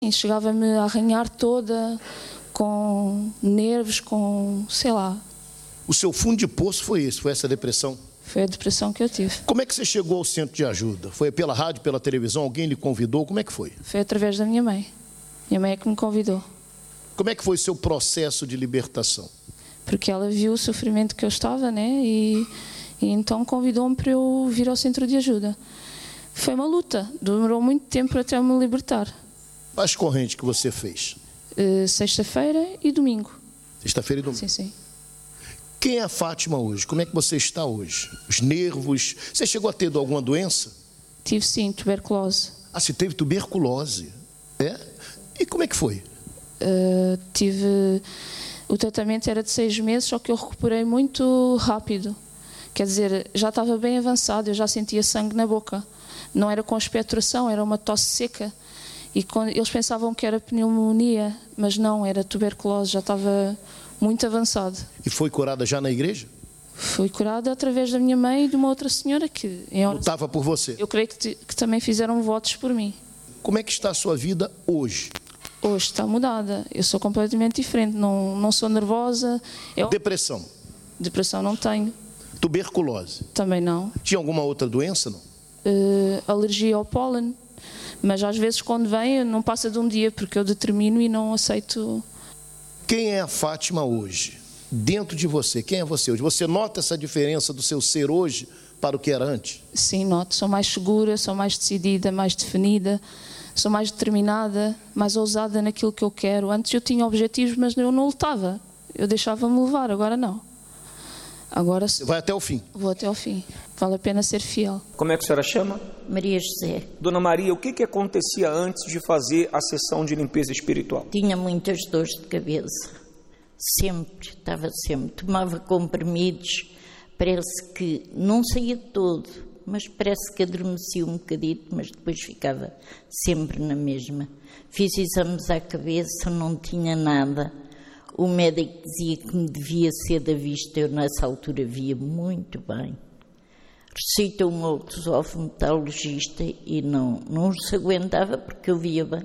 E chegava-me a arranhar toda, com nervos, com, sei lá. O seu fundo de poço foi esse, foi essa depressão? Foi a depressão que eu tive. Como é que você chegou ao centro de ajuda? Foi pela rádio, pela televisão? Alguém lhe convidou? Como é que foi? Foi através da minha mãe. Minha mãe é que me convidou. Como é que foi o seu processo de libertação? Porque ela viu o sofrimento que eu estava, né? E então convidou-me para eu vir ao centro de ajuda. Foi uma luta. Demorou muito tempo até eu me libertar. Quais correntes que você fez? Sexta-feira e domingo. Sexta-feira e domingo? Sim, sim. Quem é a Fátima hoje? Como é que você está hoje? Os nervos? Você chegou a ter alguma doença? Tive sim, tuberculose. Ah, você teve tuberculose? É? E como é que foi? O tratamento era de 6 meses, só que eu recuperei muito rápido. Quer dizer, já estava bem avançado, eu já sentia sangue na boca. Não era com expectoração, era uma tosse seca. E eles pensavam que era pneumonia, mas não, era tuberculose, já estava muito avançado. E foi curada já na igreja? Fui curada através da minha mãe e de uma outra senhora que... lutava por você? Eu creio que também fizeram votos por mim. Como é que está a sua vida hoje? Hoje está mudada, eu sou completamente diferente, não sou nervosa. Depressão? Depressão não tenho. Tuberculose? Também não. Tinha alguma outra doença, não? Alergia ao pólen, mas às vezes quando vem não passa de um dia, porque eu determino e não aceito. Quem é a Fátima hoje? Dentro de você, quem é você hoje? Você nota essa diferença do seu ser hoje para o que era antes? Sim, noto. Sou mais segura, sou mais decidida, mais definida, sou mais determinada, mais ousada naquilo que eu quero. Antes eu tinha objetivos, mas eu não lutava. Eu deixava-me levar, agora não. Agora você vai até o fim? Vou até o fim. Vale a pena ser fiel. Como é que a senhora chama? Maria José. Dona Maria, o que acontecia antes de fazer a sessão de limpeza espiritual? Tinha muitas dores de cabeça. Sempre, estava sempre. Tomava comprimidos, parece que não saía todo, mas parece que adormecia um bocadito, mas depois ficava sempre na mesma. Fiz exames à cabeça, não tinha nada. O médico dizia que me devia ser da vista, eu nessa altura via muito bem. Receitou um outro oftalmologista e não se aguentava porque eu via bem.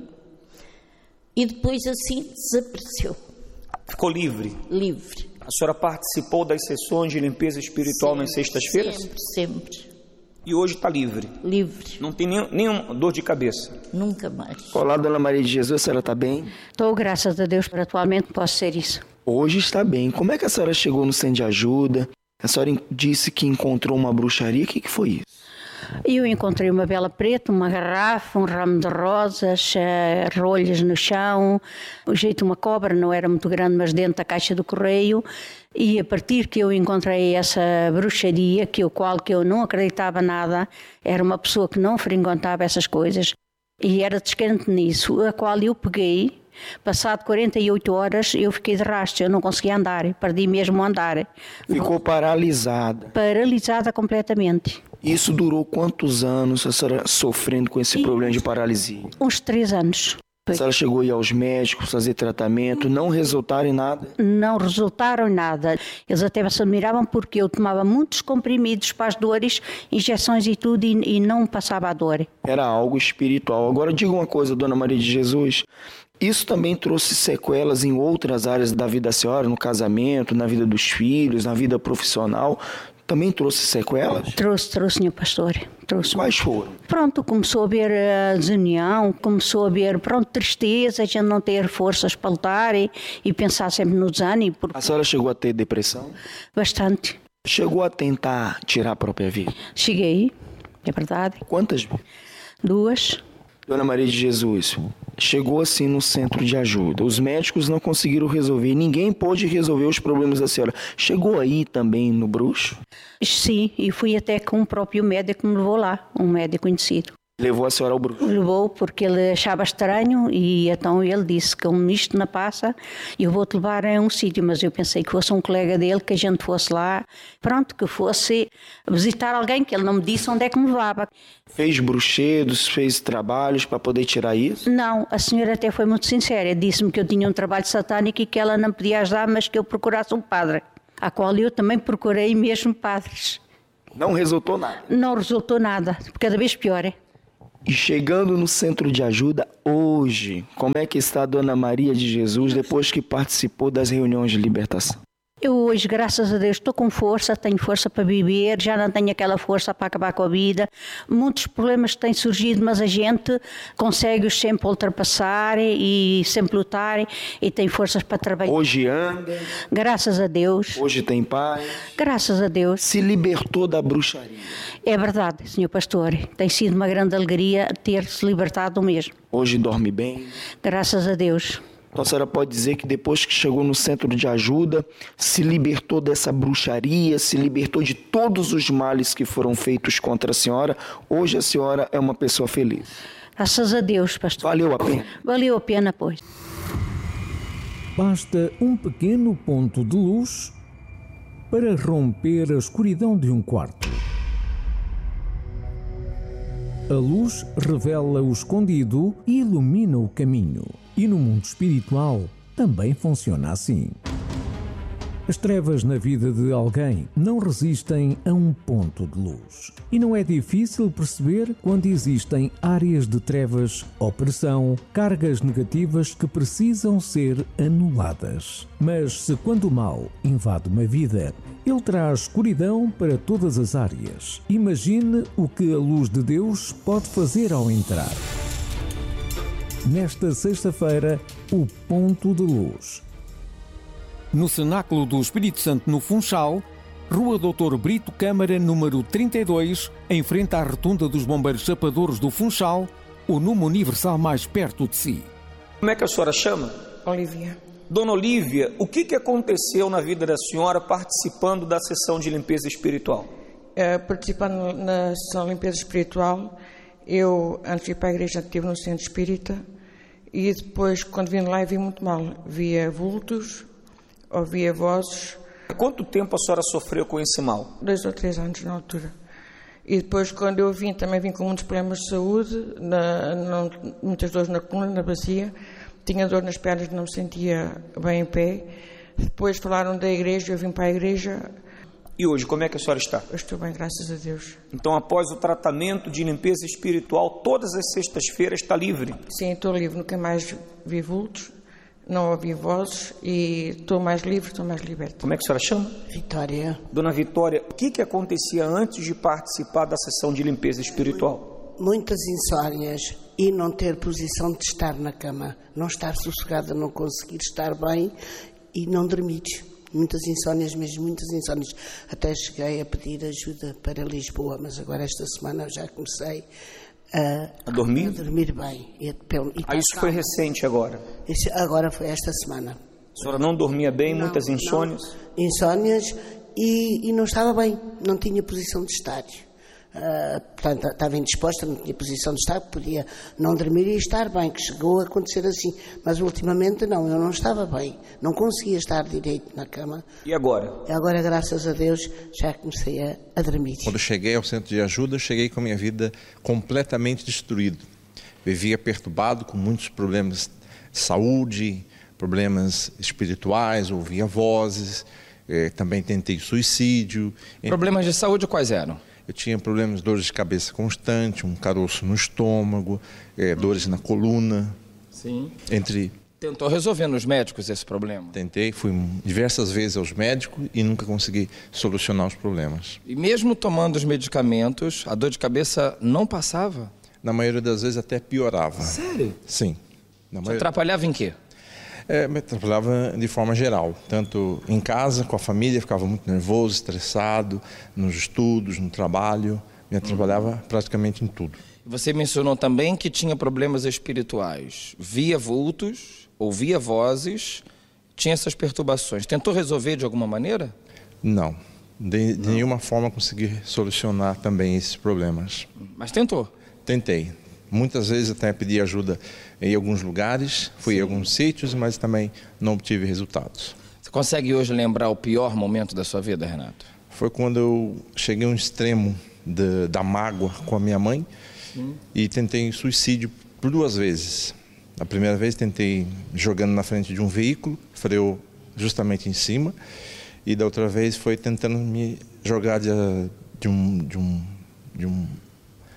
E depois assim desapareceu. Ficou livre? Livre. A senhora participou das sessões de limpeza espiritual nas sextas-feiras? Sempre. E hoje está livre? Livre. Não tem nenhuma dor de cabeça? Nunca mais. Olá, Dona Maria de Jesus, a senhora está bem? Estou, graças a Deus, atualmente posso ser isso. Hoje está bem. Como é que a senhora chegou no centro de ajuda? A senhora disse que encontrou uma bruxaria. O que foi isso? Eu encontrei uma vela preta, uma garrafa, um ramo de rosas, rolhas no chão, o jeito de uma cobra, não era muito grande, mas dentro da caixa do correio. E a partir que eu encontrei essa bruxaria, qual eu não acreditava nada, era uma pessoa que não fringontava essas coisas, e era descrente nisso, a qual eu peguei. Passado 48 horas eu fiquei de rastro, eu não conseguia andar, perdi mesmo o andar. Ficou paralisada? Paralisada completamente. Isso durou quantos anos a senhora sofrendo com esse problema de paralisia? Uns 3 anos. A senhora chegou a ir aos médicos, fazer tratamento, não resultaram em nada? Não resultaram em nada. Eles até se admiravam porque eu tomava muitos comprimidos para as dores, injeções e tudo, e não passava a dor. Era algo espiritual. Agora diga uma coisa, Dona Maria de Jesus, isso também trouxe sequelas em outras áreas da vida da senhora, no casamento, na vida dos filhos, na vida profissional? Também trouxe sequelas? Trouxe, senhor pastor. Trouxe. Quais foram? Pronto, começou a haver desunião, começou a haver, tristeza, a gente não ter forças para lutar e pensar sempre no desânimo. A senhora chegou a ter depressão? Bastante. Chegou a tentar tirar a própria vida? Cheguei, é verdade. Quantas vezes? 2. Dona Maria de Jesus, chegou assim no centro de ajuda. Os médicos não conseguiram resolver, ninguém pôde resolver os problemas da senhora. Chegou aí também no bruxo? Sim, e fui até com o próprio médico que me levou lá, um médico conhecido. Levou a senhora ao bruxo? Levou porque ele achava estranho e então ele disse que isto não passa, eu vou-te levar a um sítio, mas eu pensei que fosse um colega dele, que a gente fosse lá, que fosse visitar alguém, que ele não me disse onde é que me levava. Fez bruxedos, fez trabalhos para poder tirar isso? Não, a senhora até foi muito sincera, disse-me que eu tinha um trabalho satânico e que ela não podia ajudar, mas que eu procurasse um padre, a qual eu também procurei mesmo padres. Não resultou nada? Não resultou nada, cada vez pior. E chegando no centro de ajuda hoje, como é que está a Dona Maria de Jesus depois que participou das reuniões de libertação? Eu hoje, graças a Deus, estou com força, tenho força para viver, já não tenho aquela força para acabar com a vida. Muitos problemas têm surgido, mas a gente consegue-os sempre ultrapassar e sempre lutar e tem forças para trabalhar. Hoje anda. Graças a Deus. Hoje tem paz. Graças a Deus. Se libertou da bruxaria. É verdade, Sr. Pastor. Tem sido uma grande alegria ter-se libertado mesmo. Hoje dorme bem. Graças a Deus. Então a senhora pode dizer que depois que chegou no centro de ajuda, se libertou dessa bruxaria, se libertou de todos os males que foram feitos contra a senhora. Hoje a senhora é uma pessoa feliz. Graças a Deus, pastor. Valeu a pena. Valeu a pena, pois. Basta um pequeno ponto de luz para romper a escuridão de um quarto. A luz revela o escondido e ilumina o caminho. E no mundo espiritual também funciona assim. As trevas na vida de alguém não resistem a um ponto de luz. E não é difícil perceber quando existem áreas de trevas, opressão, cargas negativas que precisam ser anuladas. Mas se quando o mal invade uma vida, ele traz escuridão para todas as áreas. Imagine o que a luz de Deus pode fazer ao entrar. Nesta sexta-feira, o ponto de luz. No Cenáculo do Espírito Santo, no Funchal, Rua Doutor Brito Câmara, número 32, em frente à Rotunda dos Bombeiros Chapadores do Funchal, o número universal mais perto de si. Como é que a senhora chama? Olívia. Dona Olívia, o que aconteceu na vida da senhora participando da sessão de limpeza espiritual? Participando na sessão de limpeza espiritual, eu, antes de ir para a igreja, estive no centro espírita e depois, quando vim lá, vi muito mal. Via vultos, ouvia vozes. Há quanto tempo a senhora sofreu com esse mal? 2 ou 3 anos na altura. E depois, quando eu vim, também vim com muitos problemas de saúde, muitas dores na coluna, na bacia. Tinha dor nas pernas, não me sentia bem em pé. Depois falaram da igreja, eu vim para a igreja. E hoje, como é que a senhora está? Eu estou bem, graças a Deus. Então, após o tratamento de limpeza espiritual, todas as sextas-feiras está livre? Sim, estou livre. Nunca mais vi vultos, não ouvi vozes e estou mais livre, estou mais liberta. Como é que a senhora chama? Vitória. Dona Vitória, o que acontecia antes de participar da sessão de limpeza espiritual? Muitas insónias e não ter posição de estar na cama. Não estar sossegada, não conseguir estar bem e não dormir. Muitas insónias, mesmo muitas insónias. Até cheguei a pedir ajuda para Lisboa, mas agora esta semana eu já comecei a dormir bem. Isso foi recente agora? Agora foi esta semana. A senhora não dormia bem, muitas insônias? Insónias e não estava bem, não tinha posição de estar. Portanto, estava indisposta, não tinha posição de estar, podia não dormir e estar bem, que chegou a acontecer assim. Mas ultimamente não, eu não estava bem, não conseguia estar direito na cama. E agora? Agora, graças a Deus, já comecei a dormir. Quando cheguei ao centro de ajuda, cheguei com a minha vida completamente destruída. Vivia perturbado, com muitos problemas de saúde, problemas espirituais, ouvia vozes, também tentei suicídio. Problemas de saúde quais eram? Eu tinha problemas de dores de cabeça constante, um caroço no estômago, dores na coluna. Sim. Tentou resolver nos médicos esse problema? Tentei, fui diversas vezes aos médicos e nunca consegui solucionar os problemas. E mesmo tomando os medicamentos, a dor de cabeça não passava? Na maioria das vezes até piorava. Sério? Sim. Você atrapalhava em quê? Me atrapalhava de forma geral, tanto em casa, com a família, ficava muito nervoso, estressado, nos estudos, no trabalho, me atrapalhava praticamente em tudo. Você mencionou também que tinha problemas espirituais, via vultos, ouvia vozes, tinha essas perturbações. Tentou resolver de alguma maneira? Não, de nenhuma forma consegui solucionar também esses problemas. Mas tentou? Tentei. Muitas vezes até pedi ajuda em alguns lugares, fui em alguns sítios, mas também não obtive resultados. Você consegue hoje lembrar o pior momento da sua vida, Renato? Foi quando eu cheguei a um extremo da mágoa com a minha mãe e tentei suicídio por 2 vezes. A primeira vez tentei jogando na frente de um veículo, freou justamente em cima, e da outra vez foi tentando me jogar de um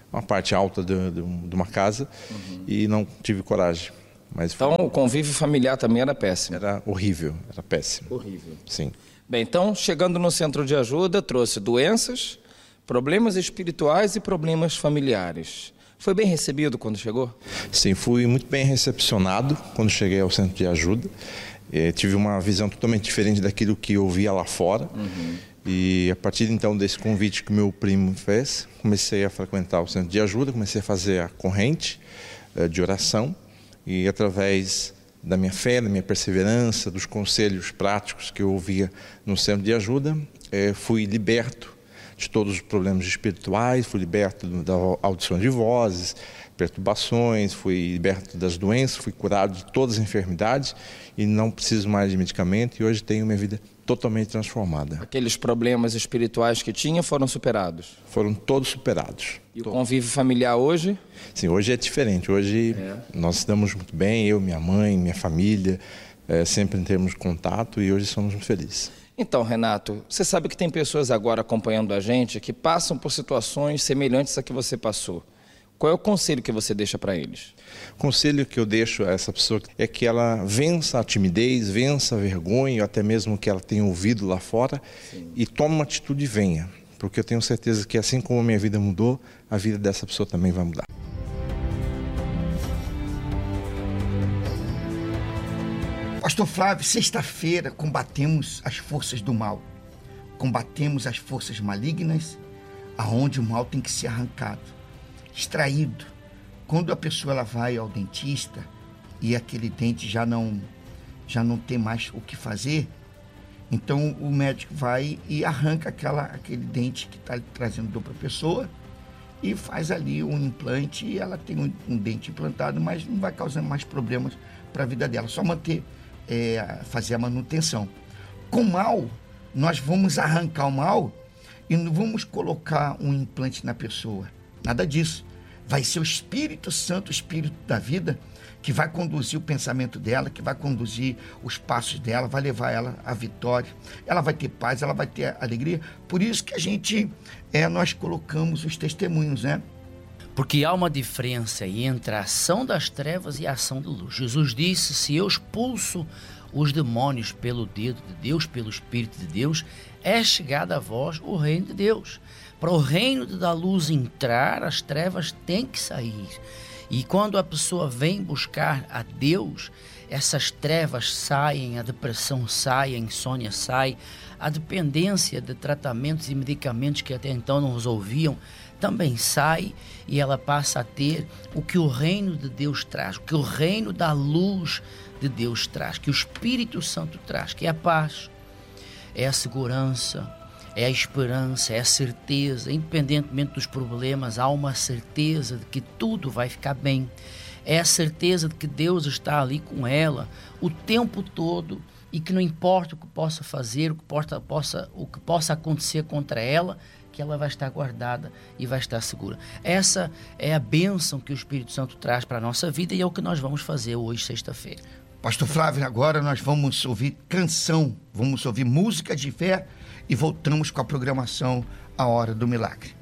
uma parte alta de uma casa, e não tive coragem. Mas então o convívio familiar também era péssimo? Era horrível, era péssimo. Horrível. Sim. Bem, então, chegando no centro de ajuda, trouxe doenças, problemas espirituais e problemas familiares. Foi bem recebido quando chegou? Sim, fui muito bem recepcionado quando cheguei ao centro de ajuda. Tive uma visão totalmente diferente daquilo que eu via lá fora. E a partir então desse convite que meu primo fez, comecei a frequentar o centro de ajuda, comecei a fazer a corrente de oração, e através da minha fé, da minha perseverança, dos conselhos práticos que eu ouvia no centro de ajuda, fui liberto de todos os problemas espirituais, fui liberto da audição de vozes, perturbações, fui liberto das doenças, fui curado de todas as enfermidades e não preciso mais de medicamento, e hoje tenho minha vida totalmente transformada. Aqueles problemas espirituais que tinha foram superados? Foram todos superados. E o convívio familiar hoje? Sim, hoje é diferente. Hoje nós estamos muito bem, eu, minha mãe, minha família, sempre temos contato, e hoje somos muito felizes. Então, Renato, você sabe que tem pessoas agora acompanhando a gente que passam por situações semelhantes à que você passou. Qual é o conselho que você deixa para eles? O conselho que eu deixo a essa pessoa é que ela vença a timidez, vença a vergonha, ou até mesmo que ela tenha ouvido lá fora, e tome uma atitude e venha. Porque eu tenho certeza que assim como a minha vida mudou, a vida dessa pessoa também vai mudar. Pastor Flávio, sexta-feira combatemos as forças do mal. Combatemos as forças malignas, aonde o mal tem que ser arrancado, extraído. Quando a pessoa ela vai ao dentista e aquele dente já não tem mais o que fazer, então o médico vai e arranca aquele dente que está trazendo dor para a pessoa e faz ali um implante, e ela tem um dente implantado, mas não vai causar mais problemas para a vida dela, só fazer a manutenção. Com o mal, nós vamos arrancar o mal e não vamos colocar um implante na pessoa, nada disso. Vai ser o Espírito Santo, o Espírito da vida, que vai conduzir o pensamento dela, que vai conduzir os passos dela, vai levar ela à vitória. Ela vai ter paz, ela vai ter alegria. Por isso que nós colocamos os testemunhos, né? Porque há uma diferença entre a ação das trevas e a ação da luz. Jesus disse: se eu expulso os demônios pelo dedo de Deus, pelo Espírito de Deus, é chegado a vós o reino de Deus. Para o reino da luz entrar, as trevas têm que sair. E quando a pessoa vem buscar a Deus, essas trevas saem, a depressão sai, a insônia sai, a dependência de tratamentos e medicamentos que até então não resolviam também sai, e ela passa a ter o que o reino de Deus traz, o que o reino da luz de Deus traz, que o Espírito Santo traz, que é a paz, é a segurança, é a esperança, é a certeza. Independentemente dos problemas, há uma certeza de que tudo vai ficar bem. É a certeza de que Deus está ali com ela o tempo todo, e que não importa o que possa fazer, o que possa acontecer contra ela, que ela vai estar guardada e vai estar segura. Essa é a bênção que o Espírito Santo traz para a nossa vida, e é o que nós vamos fazer hoje, sexta-feira. Pastor Flávio, agora nós vamos ouvir canção, vamos ouvir música de fé, e voltamos com a programação A Hora do Milagre.